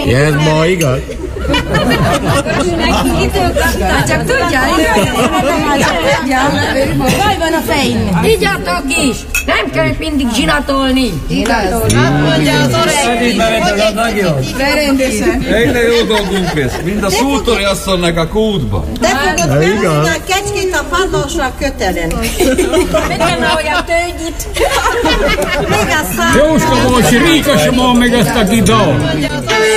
Ez ma igaz? Csak tudja, baj van a fején. Igyatok is! Nem kell mindig zsinatolni. Mondja az öreg. Berendesen. Egyre jó dolgunk lesz, mind a szútori asszonynak a kútba. Te fogod felhúzni a kecskét a padlósra kötelen. Megyem olyan tőgyit. Még a szám. Jóska, most ríkasomon meg ezt a gidót.